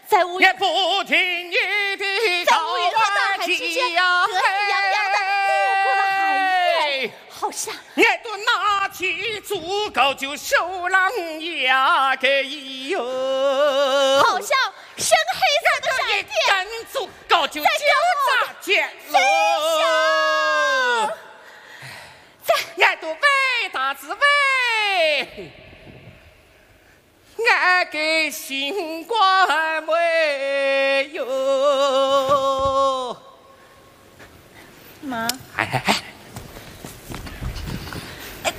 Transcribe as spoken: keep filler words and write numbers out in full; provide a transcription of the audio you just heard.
在乌也不听你的在乌云和大海之间， 呀， 得意洋洋的掠过了海面，好像也都拿起足够就手浪呀个哟， 好像深黑色的闪电根足够就在就砸见喽， 在也都为大滋味。俺给新冠没有， 妈， 哎哎哎！